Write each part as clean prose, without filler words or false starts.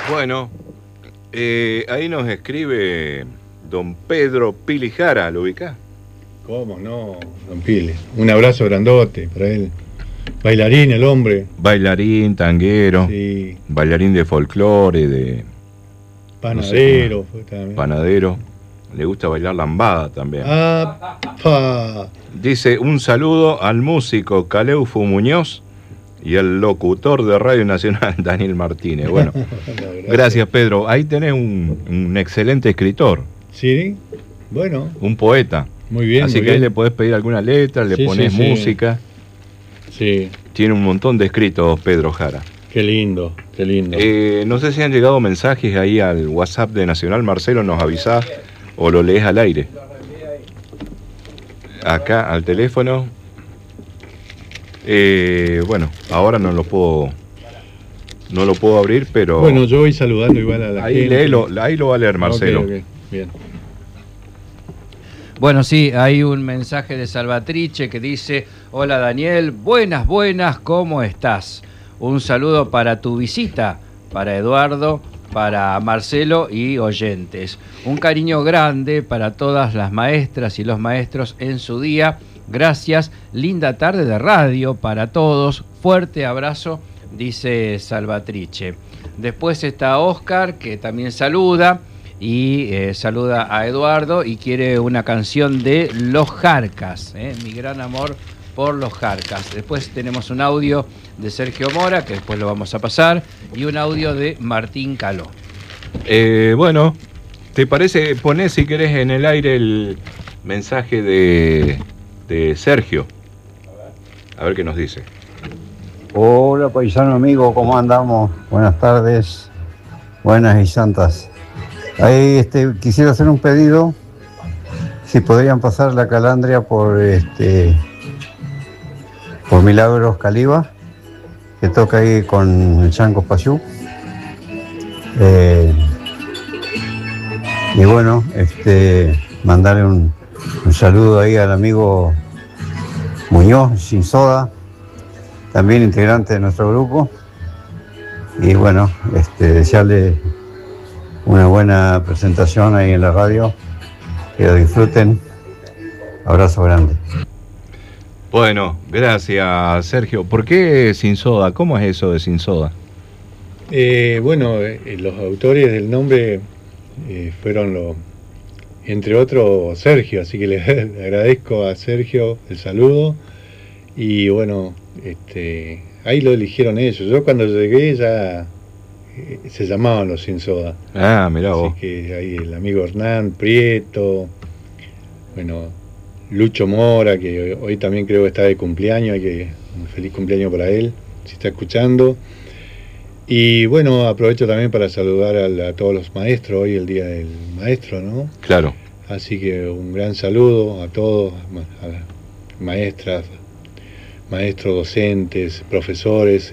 Bueno, ahí nos escribe don Pedro Pilijara, ¿lo ubicás? ¿Cómo no, don Pili? Un abrazo grandote para él. Bailarín, el hombre. Bailarín, tanguero, Sí. bailarín de folclore, de... Panadero. No sé, fue también. panadero. Le gusta bailar lambada también. ¡Apa! Dice, un saludo al músico Caleufu Muñoz y al locutor de Radio Nacional, Daniel Martínez. Bueno, No, gracias Pedro. Ahí tenés un excelente escritor, ¿Sí? Bueno, un poeta. muy bien. Así muy que ahí bien. le podés pedir alguna letra, le Sí, ponés sí, sí. música. Sí, Tiene un montón de escritos Pedro Jara. qué lindo, qué lindo. No sé si han llegado mensajes ahí al WhatsApp de Nacional. Marcelo, nos avisás o lo lees al aire. Acá al teléfono. Bueno, ahora no lo puedo abrir, pero Bueno, yo voy saludando igual a la ahí gente. léelo, ahí lo va a leer Marcelo. Ok, bien. Bueno, sí, hay un mensaje de Salvatrice que dice: hola Daniel, buenas, ¿cómo estás? Un saludo para tu visita, para Eduardo, para Marcelo y oyentes. Un cariño grande para todas las maestras y los maestros en su día. Gracias, linda tarde de radio para todos. Fuerte abrazo, dice Salvatrice. Después está Oscar, que también saluda. Y saluda a Eduardo y quiere una canción de Los Jarcas, mi gran amor por Los Jarcas. Después tenemos un audio de Sergio Mora, que después lo vamos a pasar, y un audio de Martín Caló. Bueno, ¿te parece? Poné si querés en el aire el mensaje de Sergio. A ver qué nos dice. Hola paisano amigo, ¿cómo andamos? Buenas tardes, buenas y santas. Ahí quisiera hacer un pedido, si podrían pasar la calandria por Milagros Caliba, que toca ahí con el Chanco Payú. Y bueno, mandarle un saludo ahí al amigo Muñoz, Sin Soda, también integrante de nuestro grupo. Y bueno, desearle una buena presentación ahí en la radio, que lo disfruten. Abrazo grande. Bueno, gracias Sergio. ¿Por qué Sin Soda? ¿Cómo es eso de Sin Soda? Los autores del nombre fueron, entre otros, Sergio, así que le agradezco a Sergio el saludo. Y bueno, ahí lo eligieron ellos. Yo cuando llegué ya se llamaban los Sin Soda. Ah, mirá vos. Así que ahí el amigo Hernán Prieto, bueno, Lucho Mora, que hoy también creo que está de cumpleaños, un feliz cumpleaños para él, si está escuchando. Y bueno, aprovecho también para saludar a todos los maestros, hoy el Día del Maestro, ¿no? Claro. Así que un gran saludo a todos, a las maestras, maestros, docentes, profesores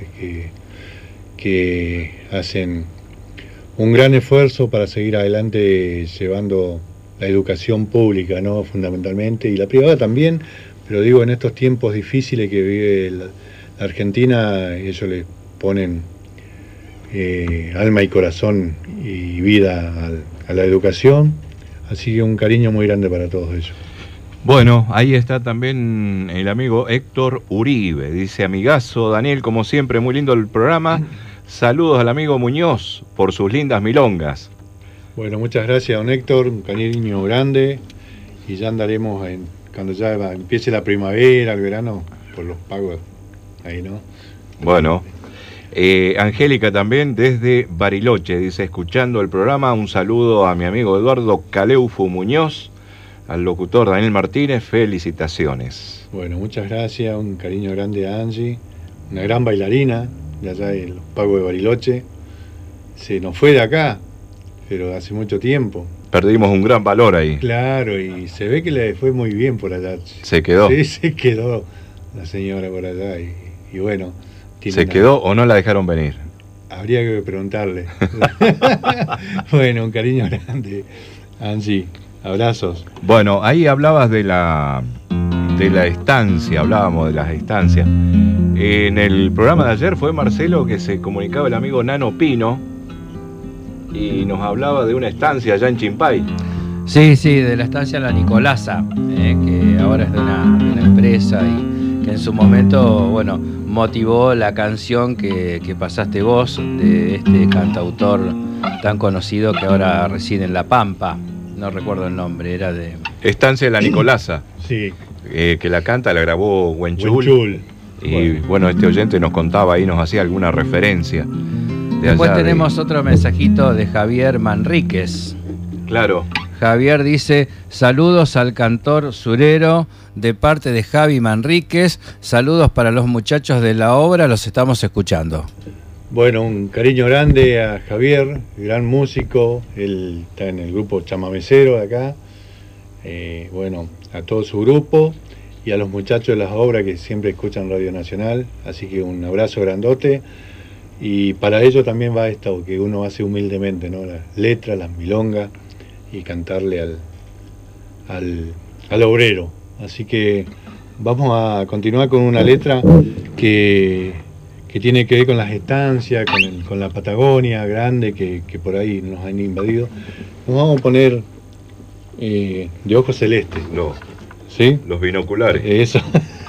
que hacen un gran esfuerzo para seguir adelante llevando la educación pública, ¿no? Fundamentalmente, y la privada también, pero digo, en estos tiempos difíciles que vive la Argentina, ellos le ponen alma y corazón y vida a la educación, así que un cariño muy grande para todos ellos. Bueno, ahí está también el amigo Héctor Uribe. Dice: amigazo Daniel, como siempre, muy lindo el programa. Saludos al amigo Muñoz por sus lindas milongas. Bueno, muchas gracias, don Héctor, un cariño grande, y ya andaremos cuando ya empiece la primavera, el verano, por los pagos ahí, ¿no? Bueno, Angélica también desde Bariloche, dice: escuchando el programa, un saludo a mi amigo Eduardo Caleufu Muñoz, al locutor Daniel Martínez, felicitaciones. Bueno, muchas gracias, un cariño grande a Angie, una gran bailarina de allá de los Pagos de Bariloche. Se nos fue de acá, pero hace mucho tiempo. Perdimos un gran valor ahí. Claro, y se ve que le fue muy bien por allá. ¿Se quedó? Sí, se quedó la señora por allá y bueno. ¿Se quedó o no la dejaron venir? Habría que preguntarle. Bueno, un cariño grande, Angie. Abrazos. Bueno, ahí hablabas de la estancia, hablábamos de las estancias. En el programa de ayer fue Marcelo que se comunicaba el amigo Nano Pino, y nos hablaba de una estancia allá en Chimpay. Sí, de la estancia La Nicolasa, que ahora es de una empresa y que en su momento, bueno, motivó la canción que pasaste vos de este cantautor tan conocido que ahora reside en La Pampa. No recuerdo el nombre, era de... Estancia La Nicolasa. Sí. Que la canta, la grabó Huenchul. Huenchul. Y bueno, este oyente nos contaba ahí, nos hacía alguna referencia. Después tenemos otro mensajito de Javier Manríquez. Claro. Javier dice, saludos al cantor surero de parte de Javi Manríquez, saludos para los muchachos de la obra, los estamos escuchando. Bueno, un cariño grande a Javier, gran músico, él está en el grupo chamamecero de acá, bueno, a todo su grupo y a los muchachos de las obras que siempre escuchan Radio Nacional, así que un abrazo grandote. Y para ello también va esto que uno hace humildemente, ¿no? Las letras, las milongas y cantarle al obrero. Así que vamos a continuar con una letra que tiene que ver con las estancias, con la Patagonia grande que por ahí nos han invadido. Nos vamos a poner de ojos celestes. No. ¿Sí? Los binoculares. Eso.